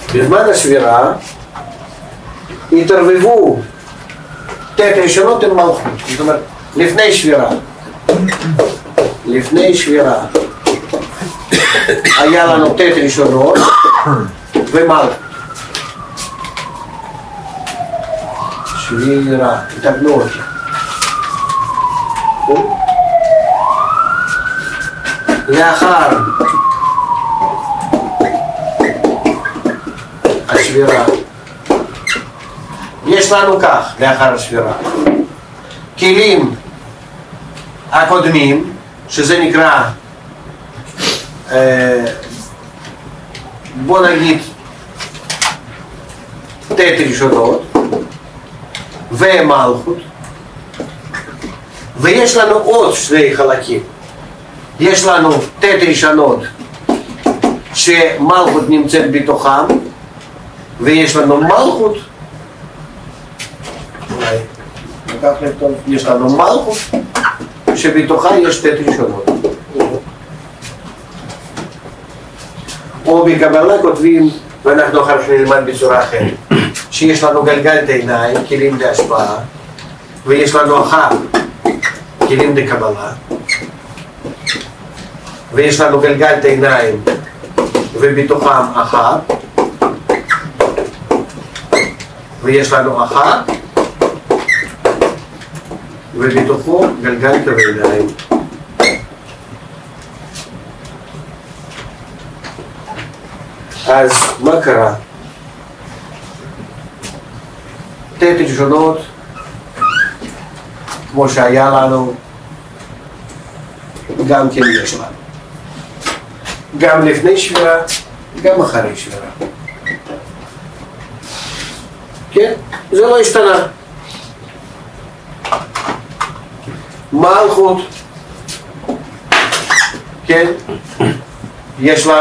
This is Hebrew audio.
בזמן השבירה התערבבו תת ראשונות עם מלכות, זאת אומרת לפני שבירה היה לנו תת ראשונות ומלכות. שבירה, תתקנו אותי. לאחר השבירה יש לנו כך, לאחר השבירה כלים הקודמים, שזה נקרא בוא נגיד תת ראשונות ומלכות, ויש לנו עוד שני חלקים. יש לנו תת ראשונות שמלכות נמצאת בתוכם, ויש לנו מלכות, יש לנו מלכות שבתוכה יש תת ראשונות. או בקבלה כותבים, ואנחנו אחר כך נלמד בצורה אחרת, שיש לנו גלגל עיניים, כלים להשפעה, ויש לנו אחר כלים לקבלה, ויש לנו גלגל עיניים ובתוכם אחר, ויש לנו אחר ובתוכו גלגל עיניים. אז מה קרה? תת ראשונות כמו שהיה לנו גם כן יש לנו, גם לפני שבירה גם אחרי שבירה, כן? זה לא השתנה. מלכות, כן? יש לנו